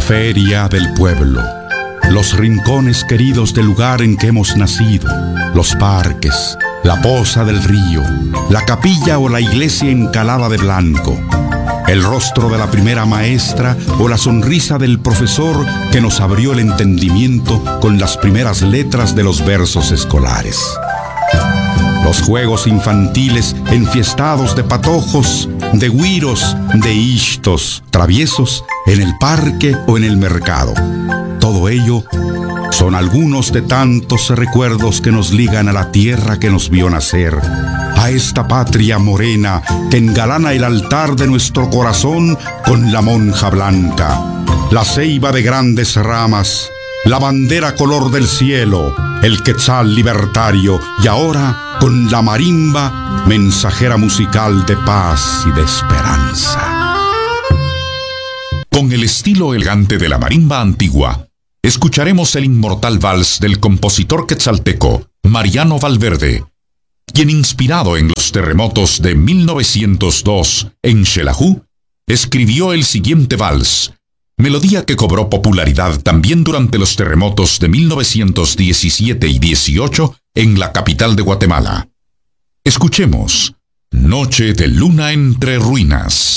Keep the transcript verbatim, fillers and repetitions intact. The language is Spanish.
feria del pueblo, los rincones queridos del lugar en que hemos nacido, los parques, la poza del río, la capilla o la iglesia encalada de blanco, el rostro de la primera maestra o la sonrisa del profesor que nos abrió el entendimiento con las primeras letras de los versos escolares. Los juegos infantiles enfiestados de patojos, de güiros, de ishtos, traviesos, en el parque o en el mercado. Todo ello son algunos de tantos recuerdos que nos ligan a la tierra que nos vio nacer, a esta patria morena que engalana el altar de nuestro corazón con la monja blanca, la ceiba de grandes ramas, la bandera color del cielo, el quetzal libertario y ahora con la marimba, mensajera musical de paz y de esperanza. Con el estilo elegante de la marimba antigua, escucharemos el inmortal vals del compositor quetzalteco Mariano Valverde, quien, inspirado en los terremotos de mil novecientos dos en Xelajú, escribió el siguiente vals, melodía que cobró popularidad también durante los terremotos de mil novecientos diecisiete y dieciocho en la capital de Guatemala. Escuchemos Noche de Luna entre Ruinas.